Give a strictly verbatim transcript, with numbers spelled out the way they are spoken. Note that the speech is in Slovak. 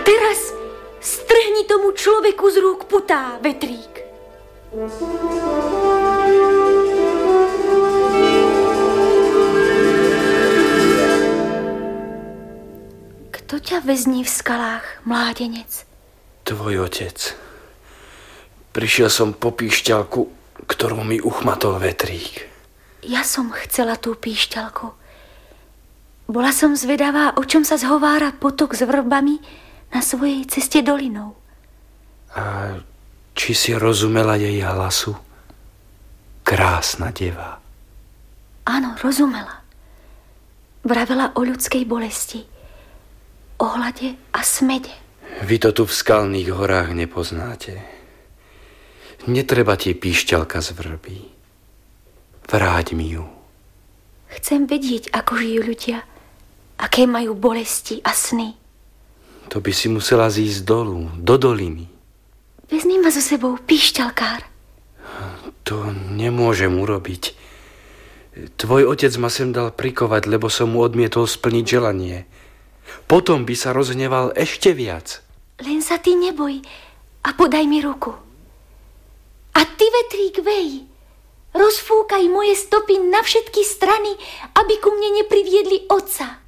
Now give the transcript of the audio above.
teraz strhni tomu človeku z rúk putá, vetrík. Kto ťa väzní v skalách, mládenec? Tvoj otec. Prišiel som po píšťalku, ktorú mi uchmatol vetrík. Ja som chcela tú píšťalku. Bola som zvedavá, o čom sa zhovára potok s vrbami na svojej ceste dolinou. A či si rozumela jej hlasu? Krásna deva. Áno, rozumela. Vravela o ľudskej bolesti, o hlade a smede. Vy to tu v skalných horách nepoznáte. Netreba ti píšťalka z vrby. Vráť mi ju. Chcem vedieť, ako žijú ľudia, aké majú bolesti a sny. To by si musela zísť dolu, do doliny. Vezmi ma so sebou, píšťalkár. To nemôžem urobiť. Tvoj otec ma sem dal prikovať, lebo som mu odmietol splniť želanie. Potom by sa rozhneval ešte viac. Len sa ty neboj a podaj mi ruku. A ty, vetrík, vej. Rozfúkaj moje stopy na všetky strany, aby ku mne nepriviedli otca.